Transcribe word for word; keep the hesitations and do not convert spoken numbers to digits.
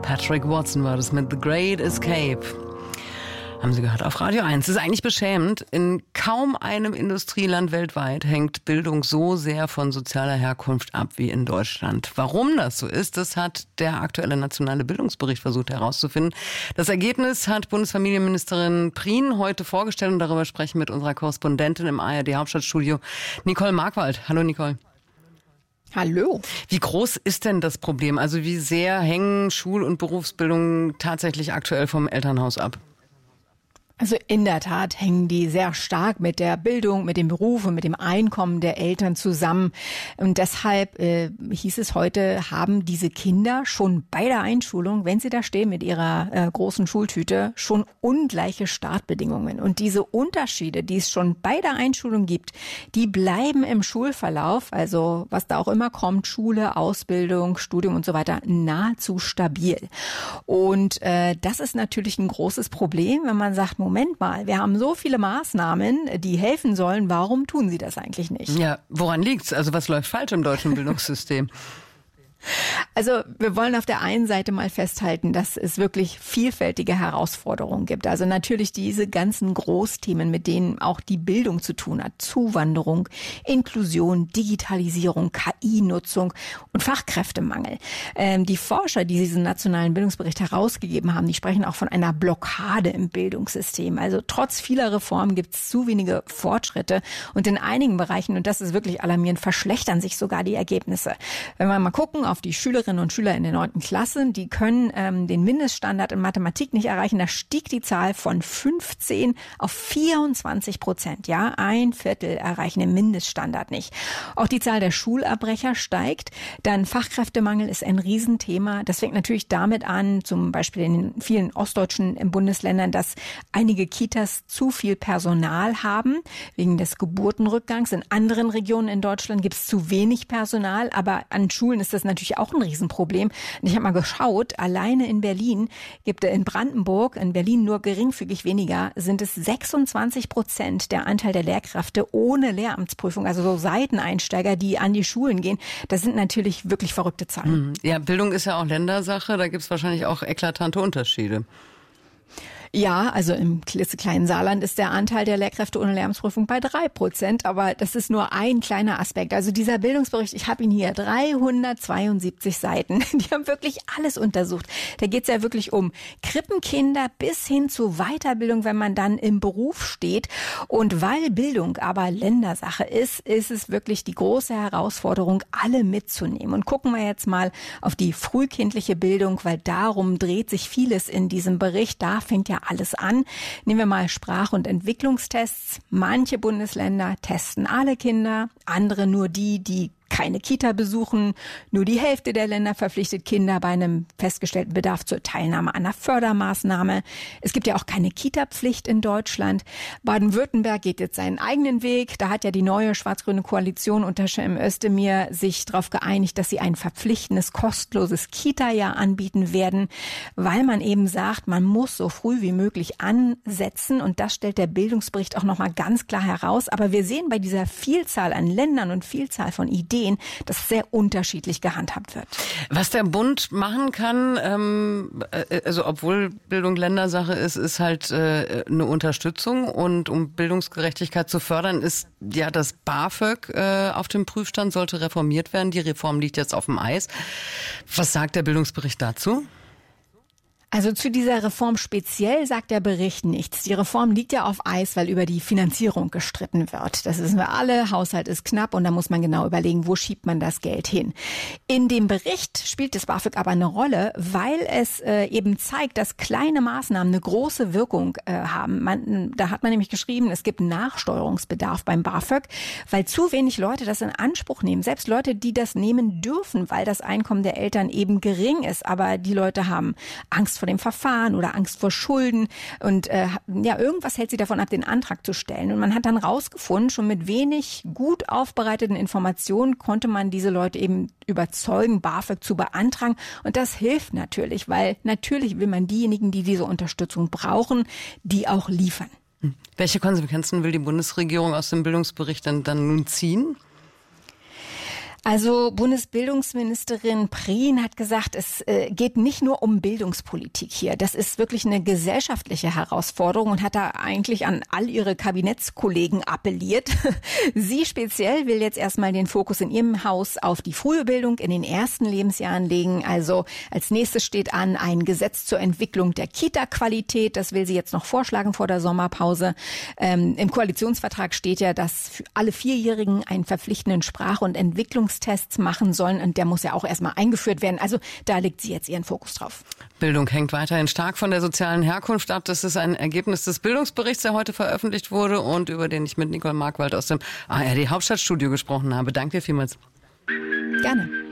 Patrick Watson war das mit The Great Escape. Haben Sie gehört, auf Radio eins. Das ist eigentlich beschämend. In kaum einem Industrieland weltweit hängt Bildung so sehr von sozialer Herkunft ab wie in Deutschland. Warum das so ist, das hat der aktuelle nationale Bildungsbericht versucht herauszufinden. Das Ergebnis hat Bundesfamilienministerin Prien heute vorgestellt und darüber sprechen mit unserer Korrespondentin im A R D-Hauptstadtstudio, Nicole Markwald. Hallo Nicole. Hallo. Wie groß ist denn das Problem? Also wie sehr hängen Schul- und Berufsbildung tatsächlich aktuell vom Elternhaus ab? Also in der Tat hängen die sehr stark mit der Bildung, mit dem Beruf und mit dem Einkommen der Eltern zusammen. Und deshalb äh, hieß es heute, haben diese Kinder schon bei der Einschulung, wenn sie da stehen mit ihrer äh, großen Schultüte, schon ungleiche Startbedingungen. Und diese Unterschiede, die es schon bei der Einschulung gibt, die bleiben im Schulverlauf, also was da auch immer kommt, Schule, Ausbildung, Studium und so weiter, nahezu stabil. Und äh, das ist natürlich ein großes Problem, wenn man sagt, Moment mal, wir haben so viele Maßnahmen, die helfen sollen. Warum tun sie das eigentlich nicht? Ja, woran liegt's? Also was läuft falsch im deutschen Bildungssystem? Also wir wollen auf der einen Seite mal festhalten, dass es wirklich vielfältige Herausforderungen gibt. Also natürlich diese ganzen Großthemen, mit denen auch die Bildung zu tun hat. Zuwanderung, Inklusion, Digitalisierung, K I-Nutzung und Fachkräftemangel. Ähm, die Forscher, die diesen nationalen Bildungsbericht herausgegeben haben, die sprechen auch von einer Blockade im Bildungssystem. Also trotz vieler Reformen gibt es zu wenige Fortschritte. Und in einigen Bereichen, und das ist wirklich alarmierend, verschlechtern sich sogar die Ergebnisse. Wenn wir mal gucken auf die Schülerinnen und Schüler in den neunten Klassen, die können ähm, den Mindeststandard in Mathematik nicht erreichen. Da stieg die Zahl von fünfzehn auf vierundzwanzig Prozent. Ja, ein Viertel erreichen den Mindeststandard nicht. Auch die Zahl der Schulabbrecher steigt. Dann Fachkräftemangel ist ein Riesenthema. Das fängt natürlich damit an, zum Beispiel in den vielen ostdeutschen Bundesländern, dass einige Kitas zu viel Personal haben, wegen des Geburtenrückgangs. In anderen Regionen in Deutschland gibt es zu wenig Personal, aber an Schulen ist das natürlich auch ein Riesenproblem. Und ich habe mal geschaut, alleine in Berlin gibt es in Brandenburg, in Berlin nur geringfügig weniger, sind es sechsundzwanzig Prozent der Anteil der Lehrkräfte ohne Lehramtsprüfung, also so Seiteneinsteiger, die an die Schulen gehen. Das sind natürlich wirklich verrückte Zahlen. Ja, Bildung ist ja auch Ländersache, da gibt es wahrscheinlich auch eklatante Unterschiede. Ja, also im klitzekleinen Saarland ist der Anteil der Lehrkräfte ohne Lehramtsprüfung bei drei Prozent, aber das ist nur ein kleiner Aspekt. Also dieser Bildungsbericht, ich habe ihn hier, dreihundertzweiundsiebzig Seiten, die haben wirklich alles untersucht. Da geht es ja wirklich um Krippenkinder bis hin zu Weiterbildung, wenn man dann im Beruf steht. Und weil Bildung aber Ländersache ist, ist es wirklich die große Herausforderung, alle mitzunehmen. Und gucken wir jetzt mal auf die frühkindliche Bildung, weil darum dreht sich vieles in diesem Bericht. Da fängt ja alles an. Nehmen wir mal Sprach- und Entwicklungstests. Manche Bundesländer testen alle Kinder, andere nur die, die keine Kita besuchen. Nur die Hälfte der Länder verpflichtet Kinder bei einem festgestellten Bedarf zur Teilnahme an einer Fördermaßnahme. Es gibt ja auch keine Kita-Pflicht in Deutschland. Baden-Württemberg geht jetzt seinen eigenen Weg. Da hat ja die neue schwarz-grüne Koalition unter Cem Özdemir sich darauf geeinigt, dass sie ein verpflichtendes, kostenloses Kita-Jahr anbieten werden, weil man eben sagt, man muss so früh wie möglich ansetzen. Und das stellt der Bildungsbericht auch nochmal ganz klar heraus. Aber wir sehen bei dieser Vielzahl an Ländern und Vielzahl von Ideen, dass sehr unterschiedlich gehandhabt wird. Was der Bund machen kann, ähm, also obwohl Bildung Ländersache ist, ist halt äh, eine Unterstützung. Und um Bildungsgerechtigkeit zu fördern, ist ja das BAföG äh, auf dem Prüfstand, sollte reformiert werden. Die Reform liegt jetzt auf dem Eis. Was sagt der Bildungsbericht dazu? Also zu dieser Reform speziell sagt der Bericht nichts. Die Reform liegt ja auf Eis, weil über die Finanzierung gestritten wird. Das wissen wir alle. Haushalt ist knapp und da muss man genau überlegen, wo schiebt man das Geld hin. In dem Bericht spielt das BAföG aber eine Rolle, weil es äh, eben zeigt, dass kleine Maßnahmen eine große Wirkung äh, haben. Man, da hat man nämlich geschrieben, es gibt Nachsteuerungsbedarf beim BAföG, weil zu wenig Leute das in Anspruch nehmen. Selbst Leute, die das nehmen dürfen, weil das Einkommen der Eltern eben gering ist. Aber die Leute haben Angst vor dem Verfahren oder Angst vor Schulden und äh, ja, irgendwas hält sie davon ab, den Antrag zu stellen. Und man hat dann rausgefunden, schon mit wenig gut aufbereiteten Informationen konnte man diese Leute eben überzeugen, BAföG zu beantragen. Und das hilft natürlich, weil natürlich will man diejenigen, die diese Unterstützung brauchen, die auch liefern. Welche Konsequenzen will die Bundesregierung aus dem Bildungsbericht dann, dann nun ziehen? Also Bundesbildungsministerin Prien hat gesagt, es äh, geht nicht nur um Bildungspolitik hier. Das ist wirklich eine gesellschaftliche Herausforderung und hat da eigentlich an all ihre Kabinettskollegen appelliert. Sie speziell will jetzt erstmal den Fokus in ihrem Haus auf die frühe Bildung in den ersten Lebensjahren legen. Also als nächstes steht an ein Gesetz zur Entwicklung der Kita-Qualität. Das will sie jetzt noch vorschlagen vor der Sommerpause. Ähm, im Koalitionsvertrag steht ja, dass für alle Vierjährigen einen verpflichtenden Sprach- und Entwicklungstests machen sollen. Und der muss ja auch erstmal eingeführt werden. Also da legt sie jetzt ihren Fokus drauf. Bildung hängt weiterhin stark von der sozialen Herkunft ab. Das ist ein Ergebnis des Bildungsberichts, der heute veröffentlicht wurde und über den ich mit Nicole Markwald aus dem A R D Hauptstadtstudio gesprochen habe. Danke dir vielmals. Gerne.